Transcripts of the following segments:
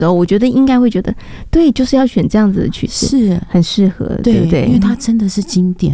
然后我觉得应该会觉得，对，就是要选这样子的曲子， 是很适合，对不对？ 因为它真的是经典。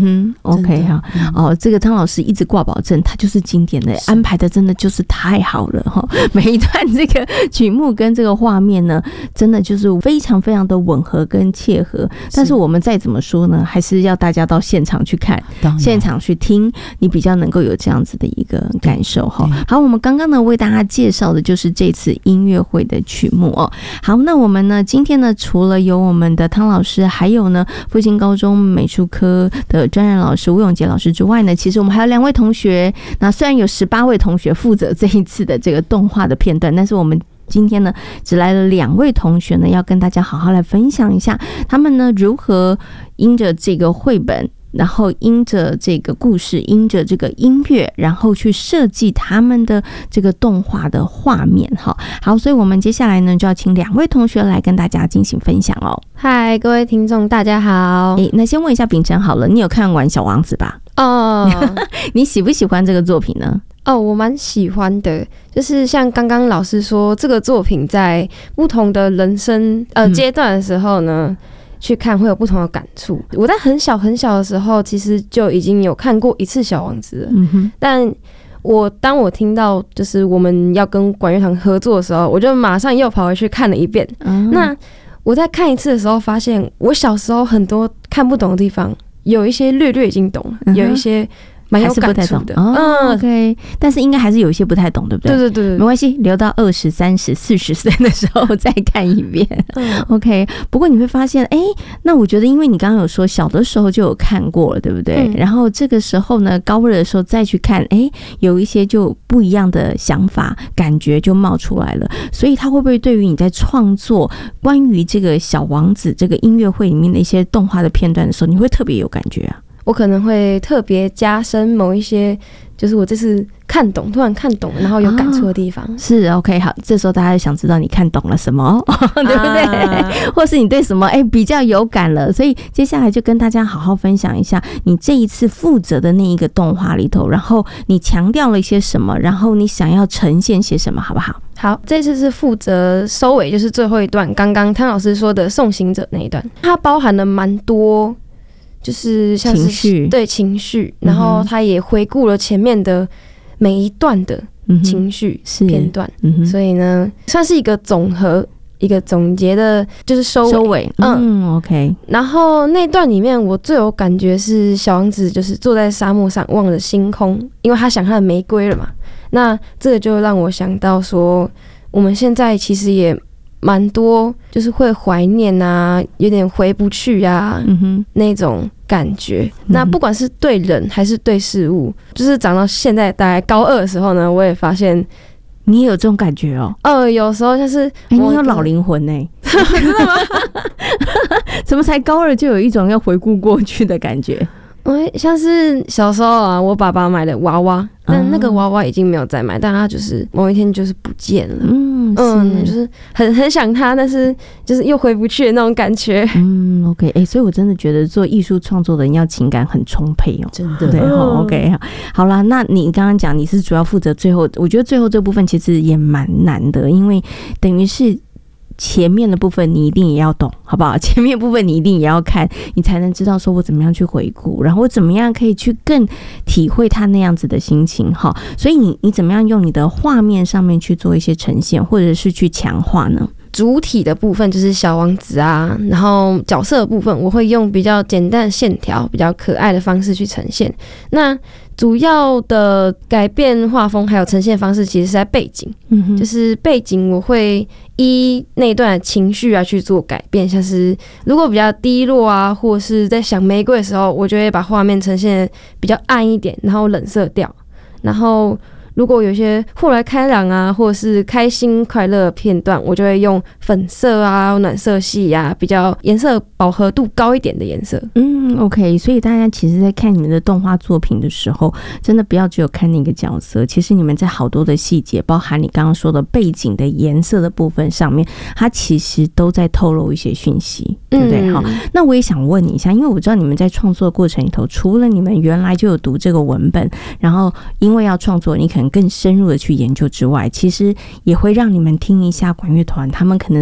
OK 好，这个汤老师一直挂保证，它就是经典的，安排的真的就是太好了哈。每一段这个曲目跟这个画面呢，真的就是非常非常的吻合跟切合。但是我们再怎么说呢，还是要大家到现场去看，现场去听，你比较能够有这样子的一个感受哈。好，我们刚刚呢为大家介绍的就是这次音乐会的曲目哦。好，那我们呢今天呢除了有我们的汤老师，还有呢复兴高中美术科的专任老师吴永杰老师之外呢，其实我们还有2位同学。那虽然有18位同学负责这一次的这个动画的片段，但是我们今天呢只来了2位同学呢，要跟大家好好来分享一下他们呢如何因着这个绘本，然后因着这个故事，因着这个音乐，然后去设计他们的这个动画的画面。好，所以我们接下来呢就要请2位同学来跟大家进行分享哦。 嗨，各位听众大家好。 那先问一下秉承好了，你有看完小王子吧？你喜不喜欢这个作品呢？ 我蛮喜欢的，就是像刚刚老师说，这个作品在不同的人生阶段的时候呢，去看会有不同的感触。我在很小很小的时候，其实就已经有看过1次小王子了，但当我听到就是我们要跟管乐团合作的时候，我就马上又跑回去看了一遍。那我在看1次的时候，发现我小时候很多看不懂的地方，有一些略已经懂了，有一些蛮有感触的。 OK， 但是应该还是有一些不太懂，对不对？ 对， 没关系，留到20、30、40岁的时候再看一遍。OK， 不过你会发现，那我觉得，因为你刚刚有说小的时候就有看过了，对不对？然后这个时候呢，高2的时候再去看，有一些就不一样的想法、感觉就冒出来了。所以，它会不会对于你在创作关于这个小王子这个音乐会里面的一些动画的片段的时候，你会特别有感觉啊？ 我可能会特别加深某一些，就是我这次突然看懂，然后有感触的地方。 是 OK， 好，这时候大家就想知道你看懂了什么，对不对？或是你对什么比较有感了，所以接下来就跟大家好好分享一下你这一次负责的那一个动画里头，然后你强调了一些什么，然后你想要呈现些什么，好不好？ 好，这次是负责收尾，就是最后一段，刚刚汤老师说的送行者那一段，它包含了蛮多。就是像是情绪，然后他也回顾了前面的每一段的情绪片段，所以呢，算是一个总和、一个总结的，就是收尾。 OK。 然后那段里面，我最有感觉是小王子就是坐在沙漠上望着星空，因为他想他的玫瑰了嘛。那这个就让我想到说，我们现在其实也蛮多，就是会怀念啊，有点回不去啊，那种感觉。那不管是对人还是对事物，就是长到现在大概高2的时候呢，我也发现你也有这种感觉哦。 有时候就是你有老灵魂呢，真的吗？怎么才高2就有一种要回顾过去的感觉？ 像是小时候啊，我爸爸买的娃娃，但那个娃娃已经没有再买，但他就是某一天就是不见了。就是很想他，但是就是又回不去的那种感觉。 OK， 所以我真的觉得做艺术创作的人要情感很充沛哦， 真的。 对，OK， 好啦，那你刚刚讲你是主要负责最后，我觉得最后这部分其实也蛮难的，因为等于是。前面的部分你一定也要懂，好不好？前面部分你一定也要看，你才能知道说我怎么样去回顾，然后我怎么样可以去更体会他那样子的心情哈。所以你怎么样用你的画面上面去做一些呈现，或者是去强化呢？ 主体的部分就是小王子啊，然后角色的部分我会用比较简单的线条、比较可爱的方式去呈现。那主要的改变画风还有呈现方式其实是在背景，就是背景我会依那段的情绪啊去做改变，像是如果比较低落啊，或者是在想玫瑰的时候，我就会把画面呈现比较暗一点，然后冷色调，然后如果有一些豁然开朗啊，或者是开心快乐的片段，我就会用粉色啊、暖色系啊，比较颜色饱和度高一点的颜色。 OK， 所以大家其实在看你们的动画作品的时候，真的不要只有看那个角色，其实你们在好多的细节，包含你刚刚说的背景的颜色的部分上面，它其实都在透露一些讯息，对不对？好，那我也想问你一下，因为我知道你们在创作的过程里头，除了你们原来就有读这个文本，然后因为要创作，你可能更深入的去研究之外，其实也会让你们听一下管乐团他们可